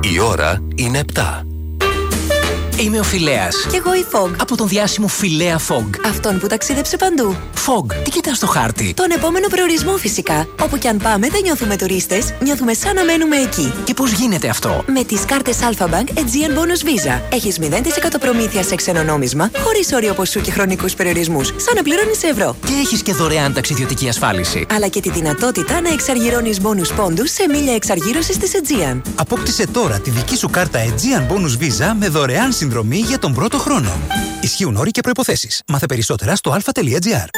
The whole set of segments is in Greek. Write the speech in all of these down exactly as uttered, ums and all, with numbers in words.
Η ώρα είναι επτά. Είμαι ο Φιλέας. Κι εγώ η Fog. Από τον διάσημο Φιλέα Fog. Αυτόν που ταξίδεψε παντού. Fog, τι κοιτάς στο χάρτη? Τον επόμενο προορισμό φυσικά. Όπου κι αν πάμε δεν νιώθουμε τουρίστες, νιώθουμε σαν να μένουμε εκεί. Και πώς γίνεται αυτό? Με τις κάρτες Alpha Bank Aegean Bonus Visa. Έχεις μηδέν τοις εκατό προμήθεια σε ξένο νόμισμα, χωρίς όριο ποσού και χρονικούς περιορισμούς. Σαν να πληρώνεις ευρώ. Και έχεις και δωρεάν ταξιδιωτική ασφάλιση. Αλλά και τη δυνατότητα να εξαργυρώνεις bonus πόντους σε μίλια εξαργύρωσης της Aegean. Απόκτησε τώρα τη δική σου κάρτα Aegean Bonus Visa με δωρεάν συνδρομή για τον πρώτο χρόνο. Ισχύουν όροι και προϋποθέσεις. Μάθε περισσότερα στο αλφα τελεία τζι άρ.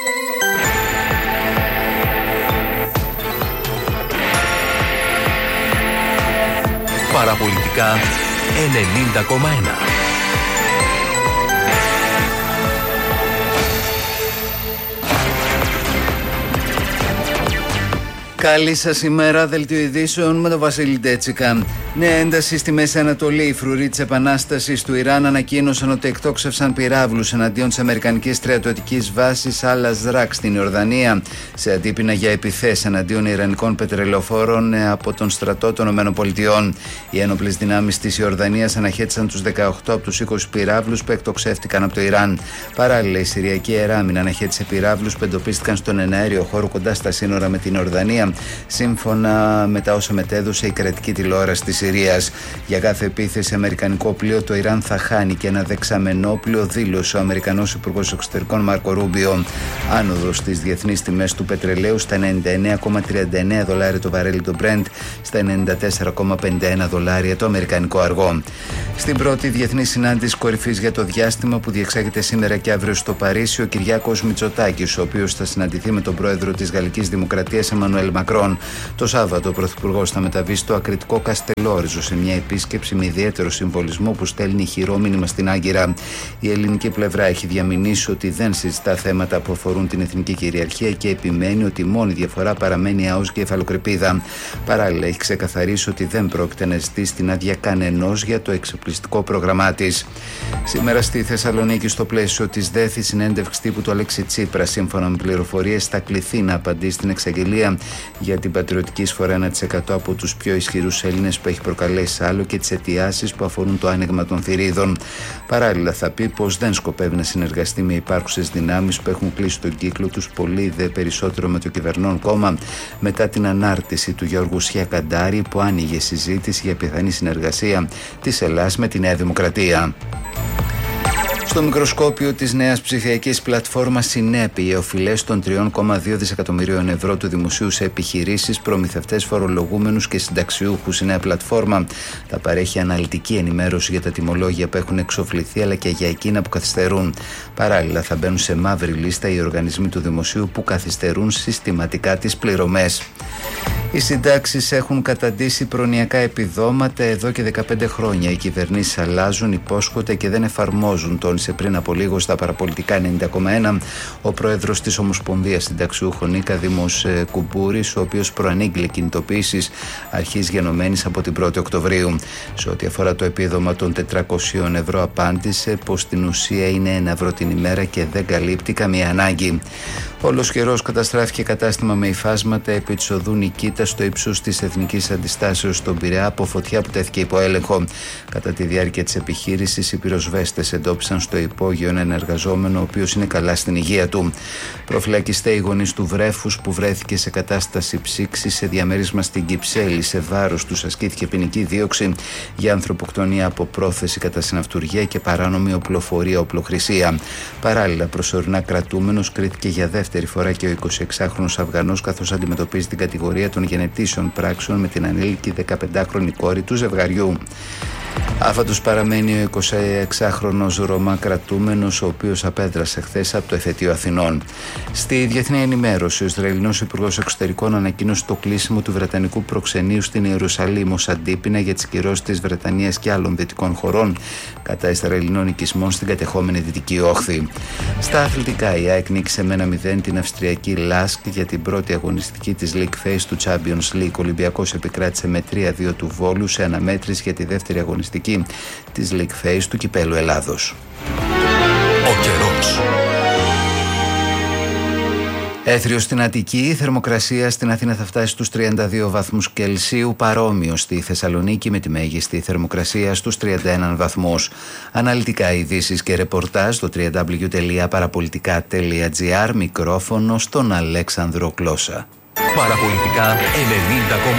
Παραπολιτικά ενενήντα κόμμα ένα. Καλή σας ημέρα, δελτίο ειδήσεων με τον Βασίλη Ντέτσικα. Νέα ένταση στη Μέση Ανατολή. Οι φρουροί της Επανάστασης του Ιράν ανακοίνωσαν ότι εκτόξευσαν πυράβλους εναντίον της αμερικανικής στρατιωτικής βάσης Αλ-Αζράκ στην Ιορδανία, σε αντίπεινα για επιθέσεις εναντίον ιρανικών πετρελαιοφόρων από τον στρατό των ΗΠΑ. Οι ένοπλες δυνάμεις της Ιορδανίας αναχέτησαν τους δεκαοκτώ από τους είκοσι πυράβλους που εκτοξεύτηκαν από το Ιράν. Παράλληλα, η Συριακή Εράμινα αναχέτησε πυράβλους που εντοπίστηκαν στον εναέριο χώρο κοντά στα σύνορα με την Ιορδανία, σύμφωνα με τα όσα μετέδωσε η κρατική τηλεόραση της Συρίας. Για κάθε επίθεση αμερικανικό πλοίο, το Ιράν θα χάνει και ένα δεξαμενόπλοιο, δήλωσε ο Αμερικανός Υπουργός Εξωτερικών Μάρκο Ρούμπιο. Άνοδος στις διεθνείς τιμές του πετρελαίου στα ενενήντα εννέα κόμμα τριάντα εννέα δολάρια το βαρέλι του Brent, στα ενενήντα τέσσερα κόμμα πενήντα ένα δολάρια το αμερικανικό αργό. Στην πρώτη διεθνή συνάντηση κορυφής για το διάστημα που διεξάγεται σήμερα και αύριο στο Παρίσι, ο Κυριάκος Μητσοτάκης, ο οποίος θα συναντηθεί με τον πρόεδρο της Γαλλικής Δημοκρατίας Εμμανουέλ Μακρόν. Το Σάββατο, ο Πρωθυπουργός θα μεταβεί στο ακριτικό Καστελόριζο σε μια επίσκεψη με ιδιαίτερο συμβολισμό που στέλνει ηχηρό μήνυμα στην Άγκυρα. Η ελληνική πλευρά έχει διαμηνήσει ότι δεν συζητά θέματα που αφορούν την εθνική κυριαρχία και επιμένει ότι η μόνη διαφορά παραμένει η ΑΟΣ και η Εφαλοκρηπίδα. Παράλληλα, έχει ξεκαθαρίσει ότι δεν πρόκειται να ζητήσει την άδεια κανενός για το εξοπλιστικό πρόγραμμά της. Σήμερα στη Θεσσαλονίκη, στο πλαίσιο της ΔΕΘΗ, συνέντευξη τύπου του Αλέξη Τσίπρα, σύμφωνα με πληροφορίες, θα κληθεί να απαντήσει στην εξαγγελία για την πατριωτική εισφορά ένα τοις εκατό από τους πιο ισχυρούς Έλληνες που έχει προκαλέσει άλλο και τις αιτιάσεις που αφορούν το άνοιγμα των θηρίδων. Παράλληλα, θα πει πως δεν σκοπεύει να συνεργαστεί με υπάρχουσες δυνάμεις που έχουν κλείσει τον κύκλο τους, πολύ δε περισσότερο με το κυβερνών κόμμα, μετά την ανάρτηση του Γιώργου Σιακαντάρη που άνοιγε συζήτηση για πιθανή συνεργασία της Ελλάδας με τη Νέα Δημοκρατία. Στο μικροσκόπιο της νέας ψηφιακής πλατφόρμας Συνέπη, οι οφειλές των τρία κόμμα δύο δισεκατομμυρίων ευρώ του δημοσίου σε επιχειρήσεις, προμηθευτές, φορολογούμενους και συνταξιούχους. Η νέα πλατφόρμα θα παρέχει αναλυτική ενημέρωση για τα τιμολόγια που έχουν εξοφληθεί αλλά και για εκείνα που καθυστερούν. Παράλληλα, θα μπαίνουν σε μαύρη λίστα οι οργανισμοί του δημοσίου που καθυστερούν συστηματικά τις πληρωμές. Οι συντάξεις έχουν καταντήσει προνοιακά επιδόματα εδώ και δεκαπέντε χρόνια. Οι κυβερνήσεις αλλάζουν, υπόσχονται και δεν εφαρμόζουν, τόνισε πριν από λίγο στα παραπολιτικά ενενήντα κόμμα ένα ο πρόεδρος της Ομοσπονδίας Συνταξιούχων Νίκαδημος Κουμπούρης, ο οποίος προανήγγειλε κινητοποίησεις αρχής γενομένης από την πρώτη Οκτωβρίου. Σε ό,τι αφορά το επίδομα των τετρακόσια ευρώ, απάντησε πως στην ουσία είναι ένα ευρώ την ημέρα και δεν καλύπτει καμία ανάγκη. Όλος καιρός καταστράφηκε κατάστημα με υφάσματα επί της οδού Νικήτα στο ύψος της Εθνικής Αντιστάσεως στον Πειραιά από φωτιά που τέθηκε υπό έλεγχο. Κατά τη διάρκεια της επιχείρησης, οι πυροσβέστες εντόπισαν στο υπόγειο έναν εργαζόμενο, ο οποίος είναι καλά στην υγεία του. Προφυλακιστέ οι γονείς του βρέφους που βρέθηκε σε κατάσταση ψήξης σε διαμέρισμα στην Κυψέλη. Σε βάρος τους ασκήθηκε ποινική δίωξη για ανθρωποκτονία από πρόθεση κατά συναυτουργία και παράνομη οπλοφορία οπλοχρησία. Παράλληλα, προσωρινά κρατούμενος κρίθηκε για δεύτερη φορά και ο εικοσιεξάχρονος Αφγανός, καθώς αντιμετωπίζει την κατηγορία των γενετήσεων πράξεων με την ανήλικη δεκαπεντάχρονη κόρη του ζευγαριού. Άφαντος παραμένει ο εικοσιεξάχρονος Ρωμά κρατούμενος, ο οποίος απέδρασε χθες από το εφετείο Αθηνών. Στη διεθνή ενημέρωση, ο Ισραηλινός Υπουργός Εξωτερικών ανακοίνωσε το κλείσιμο του Βρετανικού προξενείου στην Ιερουσαλήμ ως αντίπεινα για τις κυρώσεις της Βρετανίας και άλλων δυτικών χωρών κατά Ισραηλινών οικισμών στην κατεχόμενη Δυτική Όχθη. Στα αθλητικά, η ΑΕΚ νίκησε με ένα μηδέν την Αυστριακή Λάσκ για την πρώτη αγωνιστική της League Phase του Champions League. Ο Ολυμπιακός επικράτησε με τρία δύο του Βόλου σε αναμέτρηση για τη δεύτερη αγωνιστική της League Phase του Κυπέλλου Ελλάδος. Ο καιρός. Έθριο στην Αττική, η θερμοκρασία στην Αθήνα θα φτάσει στους τριάντα δύο βαθμούς Κελσίου, παρόμοιο στη Θεσσαλονίκη με τη μέγιστη θερμοκρασία στους τριάντα ένα βαθμούς. Αναλυτικά ειδήσεις και ρεπορτάζ στο double-u double-u double-u τελεία παραπολιτικά τελεία τζι άρ, μικρόφωνο στον Αλέξανδρο Κλώσα. Παραπολιτικά ενενήντα κόμμα